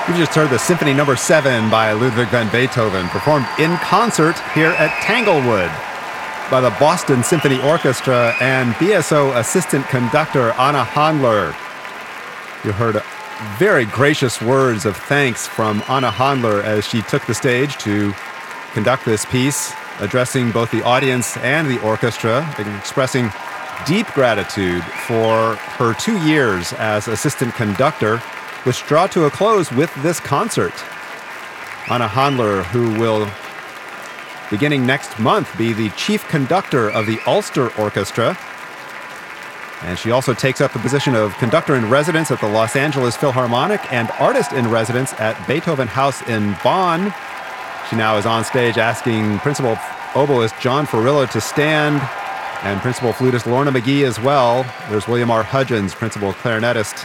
You just heard the Symphony No. 7 by Ludwig van Beethoven, performed in concert here at Tanglewood by the Boston Symphony Orchestra and BSO assistant conductor Anna Handler. You heard very gracious words of thanks from Anna Handler as she took the stage to conduct this piece, addressing both the audience and the orchestra, and expressing deep gratitude for her 2 years as assistant conductor, which draw to a close with this concert. Anna Handler, who will, beginning next month, be the chief conductor of the Ulster Orchestra. And she also takes up the position of conductor in residence at the Los Angeles Philharmonic and artist in residence at Beethoven House in Bonn. She now is on stage asking principal oboist John Farillo to stand, and principal flutist Lorna McGee as well. There's William R. Hudgens, principal clarinetist,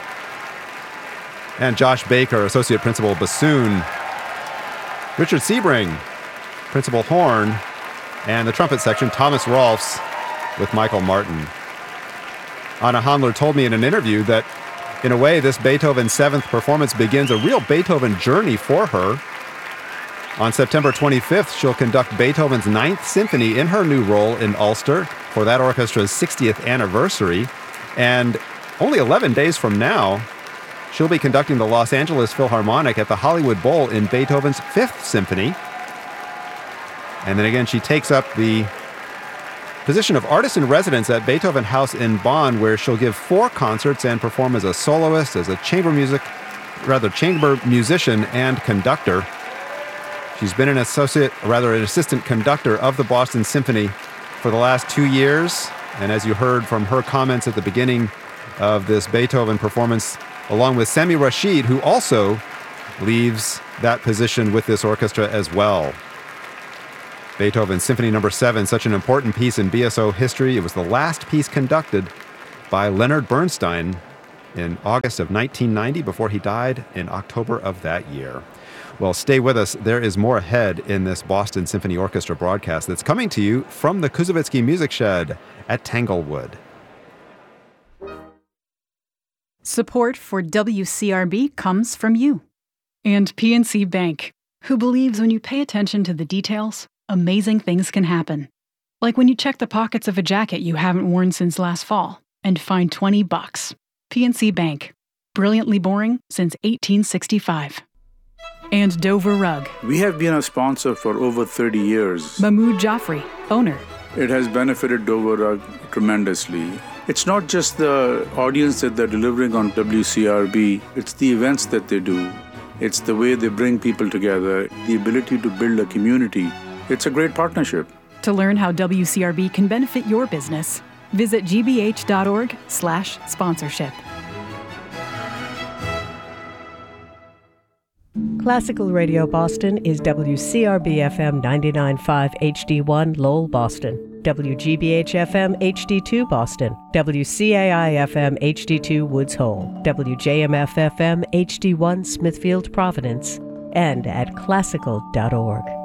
and Josh Baker, associate principal bassoon. Richard Sebring, principal horn, and the trumpet section, Thomas Rolfs with Michael Martin. Anna Handler told me in an interview that, in a way, this Beethoven 7th performance begins a real Beethoven journey for her. On September 25th, she'll conduct Beethoven's 9th Symphony in her new role in Ulster for that orchestra's 60th anniversary. And only 11 days from now, she'll be conducting the Los Angeles Philharmonic at the Hollywood Bowl in Beethoven's 5th Symphony. And then again, she takes up the position of artist in residence at Beethoven House in Bonn, where she'll give 4 concerts and perform as a soloist, as a chamber musician and conductor. She's been an assistant conductor of the Boston Symphony for the last 2 years. And as you heard from her comments at the beginning of this Beethoven performance, along with Sami Rashid, who also leaves that position with this orchestra as well. Beethoven's Symphony No. 7, such an important piece in BSO history. It was the last piece conducted by Leonard Bernstein in August of 1990 before he died in October of that year. Well, stay with us. There is more ahead in this Boston Symphony Orchestra broadcast that's coming to you from the Kuzovitsky Music Shed at Tanglewood. Support for WCRB comes from you. And PNC Bank, who believes when you pay attention to the details, amazing things can happen. Like when you check the pockets of a jacket you haven't worn since last fall and find $20. PNC Bank. Brilliantly boring since 1865. And Dover Rug. We have been a sponsor for over 30 years. Mahmoud Jaffrey, owner. It has benefited Dover Rug tremendously. It's not just the audience that they're delivering on WCRB, it's the events that they do. It's the way they bring people together, the ability to build a community. It's a great partnership. To learn how WCRB can benefit your business, visit gbh.org/sponsorship. Classical Radio Boston is WCRB-FM 99.5 HD1 Lowell, Boston, WGBH-FM HD2 Boston, WCAI-FM HD2 Woods Hole, WJMF-FM HD1 Smithfield, Providence, and at classical.org.